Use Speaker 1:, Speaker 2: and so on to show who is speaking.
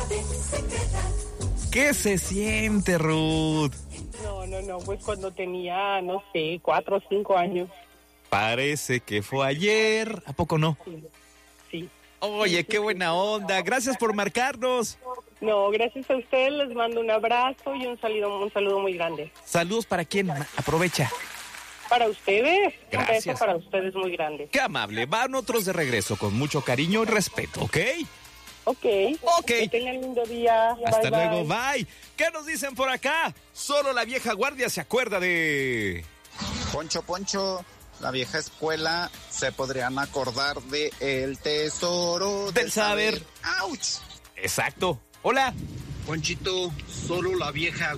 Speaker 1: ¿Qué se siente, Ruth?
Speaker 2: No, pues cuando tenía, no sé, 4 o 5 años.
Speaker 1: Parece que fue ayer, ¿a poco no?
Speaker 2: Sí.
Speaker 1: Oye, qué buena onda, gracias por marcarnos.
Speaker 2: No, gracias a ustedes, les mando un abrazo y un saludo muy grande.
Speaker 1: Saludos para quién, aprovecha.
Speaker 2: Para ustedes,
Speaker 1: Gracias.
Speaker 2: Un beso para ustedes muy grande.
Speaker 1: Qué amable, van otros de regreso con mucho cariño y respeto, ¿ok?
Speaker 2: Ok. Que tengan lindo día.
Speaker 1: Hasta
Speaker 2: Bye,
Speaker 1: luego,
Speaker 2: bye.
Speaker 1: bye. ¿Qué nos dicen por acá? Solo la vieja guardia se acuerda de...
Speaker 3: Poncho, la vieja escuela se podrían acordar de el tesoro
Speaker 1: del saber.
Speaker 3: ¡Auch!
Speaker 1: Exacto. Hola.
Speaker 4: Ponchito, solo la vieja